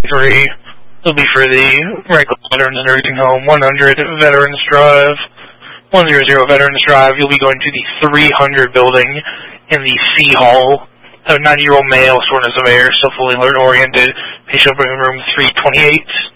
3. It'll be for the Wrangell Veterans Nursing Home, 100 Veterans Drive. 100 Veterans Drive, you'll be going to the 300 building in the C Hall. A 90-year-old male, soreness of air, still fully alert oriented. Patient opening room 328.